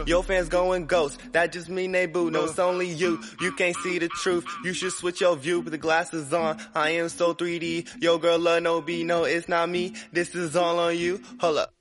Your fans going ghost, that just mean they boo. No, it's only you, you can't see the truth. You should switch your view, put the glasses on. I am so 3D, yo girl love no B, no it's not me. This is all on you, hold up.